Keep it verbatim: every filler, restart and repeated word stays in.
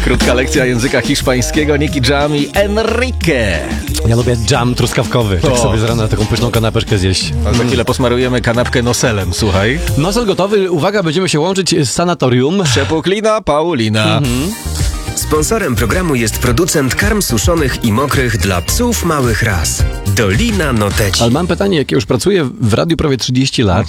Krótka lekcja języka hiszpańskiego. Nicky Jam i Enrique. Ja lubię dżam truskawkowy. Tak O. sobie z rana taką pyszną kanapeczkę zjeść. A za chwilę posmarujemy kanapkę noselem, słuchaj. Nosel gotowy. Uwaga, będziemy się łączyć z sanatorium. Przepuklina Paulina. Sponsorem programu jest producent karm suszonych i mokrych dla psów małych ras. Dolina Noteci. Ale mam pytanie, jak ja już pracuję w radiu prawie trzydzieści lat,